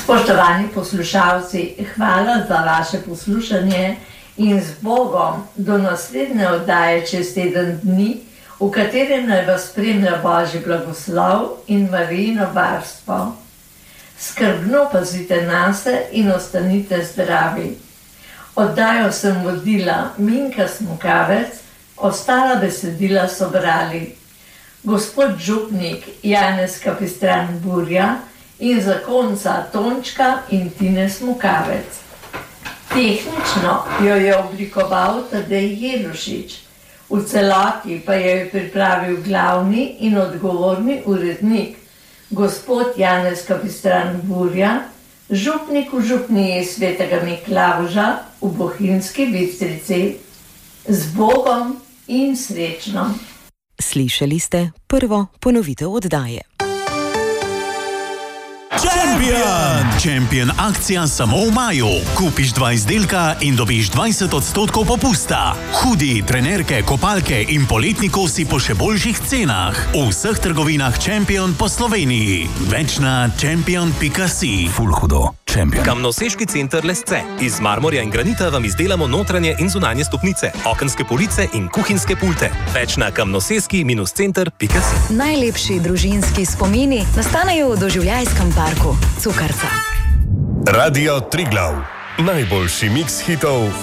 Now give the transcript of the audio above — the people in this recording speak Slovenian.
Spoštovani poslušalci, hvala za vaše poslušanje in z Bogom do naslednje oddaje čez teden dni, v katerem naj vas spremlja Božji blagoslov in Marijino varstvo. Skrbno pazite nase in ostanite zdravi. Oddajo sem vodila Minka Smukavec, ostala besedila so brali gospod župnik Janez Kapistran Burja in zakonca Tončka in Tine Smukavec. Tehnično jo je oblikoval Tadej Jelušič, v celoti pa jo je pripravil glavni in odgovorni urednik, gospod Janez Kapistran Burja, župnik v župniji Svetega Miklavža v Bohinjski Bistrici. Z Bogom in srečno! Slišali ste prvo ponovitev oddaje. Champion akcija samo v maju. Kupiš 2 izdelka in dobiš 20% popusta. Hudi, trenerke, kopalke in poletni kosi po še boljših cenah. V vseh trgovinah Champion po Sloveniji. Več na champion.si. Ful hudo. Champion. Kamnoseški center Lesce. Iz marmorja in granita vam izdelamo notranje in zunanje stopnice, okenske police in kuhinjske pulte. Več na kamnoseski-center.si. Najlepši družinski spomini nastanejo v doživljajskem parku Cukrca. Radio Triglav. Najboljši miks hitov